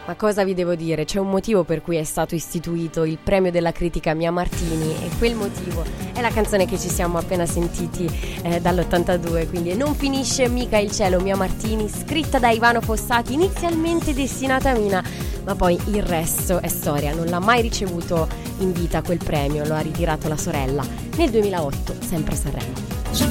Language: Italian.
Ma cosa vi devo dire? C'è un motivo per cui è stato istituito il premio della critica Mia Martini, e quel motivo è la canzone che ci siamo appena sentiti dall'82, quindi Non finisce mica il cielo, Mia Martini, scritta da Ivano Fossati, inizialmente destinata a Mina, ma poi il resto è storia. Non l'ha mai ricevuto in vita quel premio, lo ha ritirato la sorella nel 2008, sempre a Sanremo.